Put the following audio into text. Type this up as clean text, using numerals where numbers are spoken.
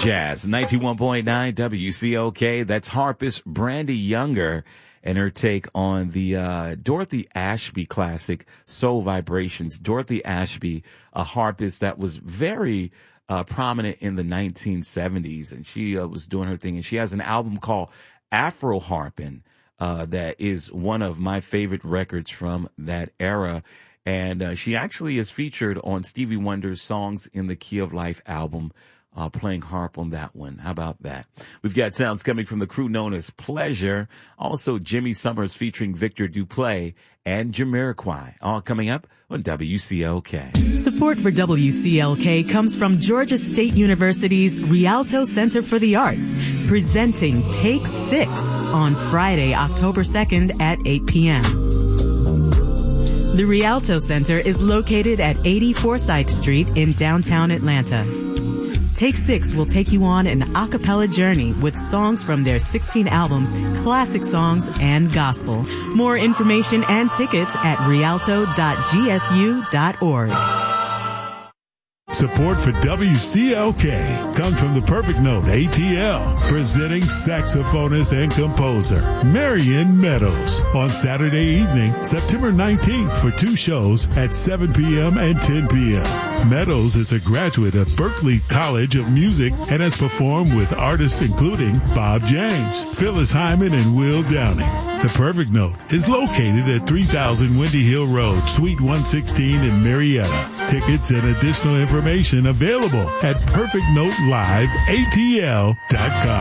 Jazz, 91.9 WCOK. That's harpist Brandy Younger and her take on the Dorothy Ashby classic, Soul Vibrations. Dorothy Ashby, a harpist that was very prominent in the 1970s, and she was doing her thing. And she has an album called Afro Harpin' that is one of my favorite records from that era. And she actually is featured on Stevie Wonder's Songs in the Key of Life album, playing harp on that one. How about that? We've got sounds coming from the crew known as Pleasure. Also, Jimmy Summers featuring Victor Duplaix and Jamiroquai. All coming up on WCLK. Support for WCLK comes from Georgia State University's Rialto Center for the Arts, presenting Take 6 on Friday, October 2nd at 8 p.m. The Rialto Center is located at 80 Forsyth Street in downtown Atlanta. Take 6 will take you on an a cappella journey with songs from their 16 albums, classic songs, and gospel. More information and tickets at rialto.gsu.org. Support for WCLK comes from the Perfect Note ATL, presenting saxophonist and composer Marion Meadows on Saturday evening, September 19th for 2 shows at 7 p.m. and 10 p.m. Meadows is a graduate of Berklee College of Music and has performed with artists including Bob James, Phyllis Hyman, and Will Downing. The Perfect Note is located at 3000 Windy Hill Road, Suite 116 in Marietta. Tickets and additional information available at perfectnoteliveatl.com.